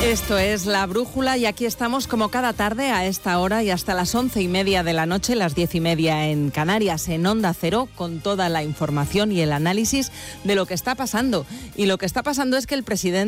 Esto es La Brújula y aquí estamos como cada tarde a esta hora y hasta las 11:30 de la noche, las 10:30 en Canarias, en Onda Cero, con toda la información y el análisis de lo que está pasando. Y lo que está pasando es que el presidente